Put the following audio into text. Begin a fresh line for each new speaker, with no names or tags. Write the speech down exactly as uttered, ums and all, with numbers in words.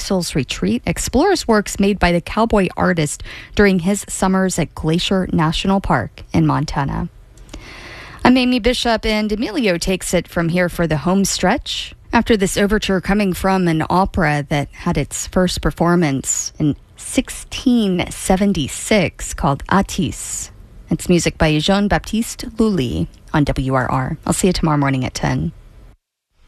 Muscles Retreat explores works made by the cowboy artist during his summers at Glacier National Park in Montana. I'm Amy Bishop, and Emilio takes it from here for the home stretch. After this overture coming from an opera that had its first performance in sixteen seventy-six called Atis. It's music by Jean-Baptiste Lully on W R R. I'll see you tomorrow morning at ten.